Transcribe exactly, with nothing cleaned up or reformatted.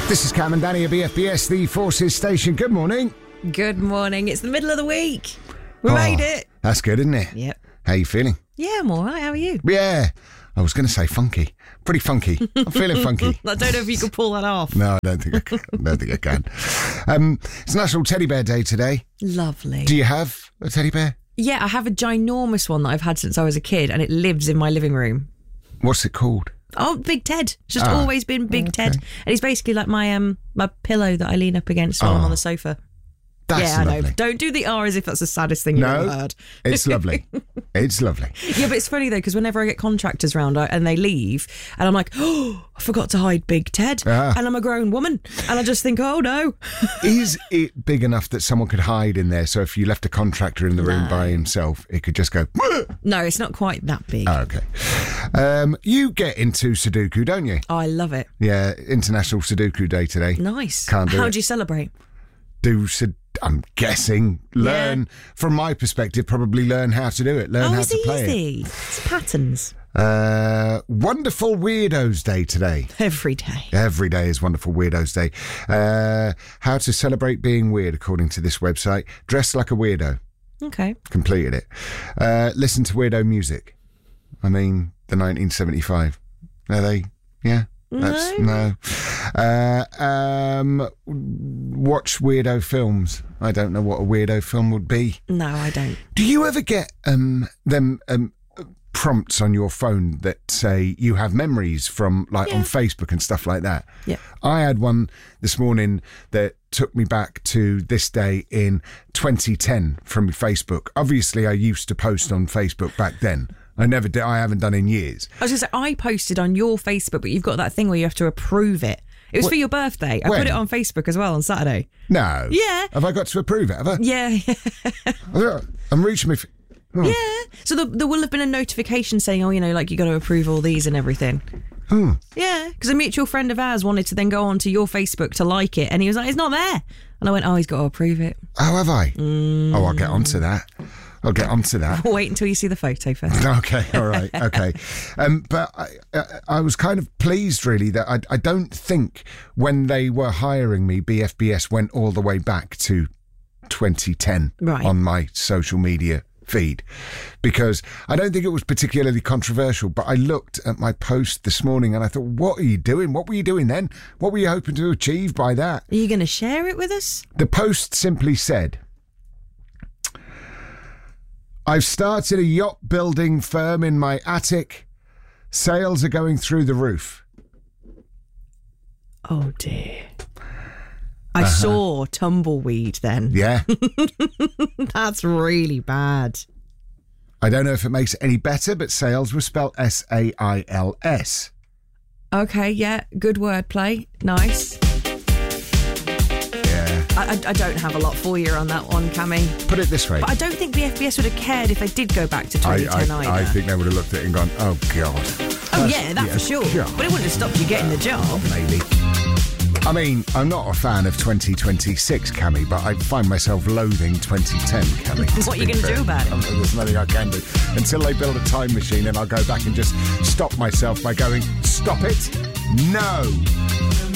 This is Cam and Danny at B F B S, the Forces Station. Good morning. Good morning. It's the middle of the week. We Oh, made it. That's good, isn't it? Yep. How you feeling? Yeah, I'm all right. How are you? Yeah. I was going to say funky. Pretty funky. I'm feeling funky. I don't know if you can pull that off. No, I don't think I can. I don't think I can. Um, it's National Teddy Bear Day today. Lovely. Do you have a teddy bear? Yeah, I have a ginormous one that I've had since I was a kid, and it lives in my living room. What's it called? Oh, Big Ted. It's just Ah, always been Big okay. Ted. And he's basically like my um my pillow that I lean up against while I'm Oh, on the sofa. That's yeah, I know. lovely. Don't do the R as if that's the saddest thing you've No. ever heard. It's lovely. It's lovely. Yeah, but it's funny though, because whenever I get contractors round I- and they leave, and I'm like, oh, I forgot to hide Big Ted. Ah. And I'm a grown woman. And I just think, oh no. Is it big enough that someone could hide in there? So if you left a contractor in the room No. by himself, it could just go... No, it's not quite that big. Oh, okay. Um, you get into Sudoku, don't you? Oh, I love it. Yeah, International Sudoku Day today. Nice. Can't do How it. do you celebrate? Do Sud- I'm guessing learn from my perspective. Probably learn how to do it. Learn Oh, how it's to play easy. It's patterns. it. Uh, Wonderful Weirdos Day today. Every day. Every day is Wonderful Weirdos Day. Uh, how to celebrate being weird, according to this website. Dress like a weirdo. Okay. Completed it. Uh, listen to weirdo music. I mean, the nineteen seventy-five. Are they? Yeah. That's no. Uh, um, watch weirdo films. I don't know what a weirdo film would be. No, I don't. Do you ever get um them um prompts on your phone that say you have memories from like on Yeah. Facebook and stuff like that? Yeah. I had one this morning that took me back to this day in twenty ten from Facebook. Obviously, I used to post on Facebook back then. I never did. I haven't done in years. I was going to say, I posted on your Facebook, but you've got that thing where you have to approve it. It was What- for your birthday. I when? put it on Facebook as well on Saturday. No. Yeah. Have I got to approve it? Have I? Yeah. I'm reaching me. F- oh. Yeah. So the, there will have been a notification saying, oh, you know, like you got to approve all these and everything. Oh. Yeah. Because a mutual friend of ours wanted to then go on to your Facebook to like it. And he was like, it's not there. And I went, oh, he's got to approve it. Oh, have I? Mm. Oh, I'll get onto that. I'll get onto that. Wait until you see the photo first. Okay, all right, okay. Um, but I, I, I was kind of pleased, really, that I, I don't think when they were hiring me, B F B S went all the way back to twenty ten Right. on my social media feed, because I don't think it was particularly controversial. But I looked at my post this morning and I thought, what are you doing? What were you doing then? What were you hoping to achieve by that? Are you going to share it with us? The post simply said, I've started a yacht building firm in my attic. Sales are going through the roof. Oh, dear. I saw tumbleweed then. Yeah. That's really bad. I don't know if it makes it any better, but sales were spelled S A I L S. Okay, yeah, good wordplay. Nice. Yeah. I, I, I don't have a lot for you on that one, Cammy. Put it this way. But I don't think B F B S would have cared if they did go back to I, twenty ten I, either. I think they would have looked at it and gone, oh, God. oh, That's- yeah, that yeah, for sure. God. But it wouldn't have stopped you getting the job. Maybe. I mean, I'm not a fan of twenty twenty-six, Cammy, but I find myself loathing twenty ten, Cammy. What are you going to do about it? Um, There's nothing I can do. Until they build a time machine and I'll go back and just stop myself by going, stop it? No.